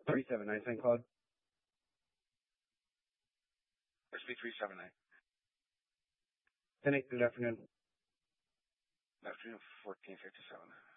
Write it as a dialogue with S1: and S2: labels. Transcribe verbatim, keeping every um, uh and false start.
S1: three seven nine, Saint Claude.
S2: S B three seven nine.
S1: ten eight, good afternoon.
S2: Afternoon, fourteen fifty-seven.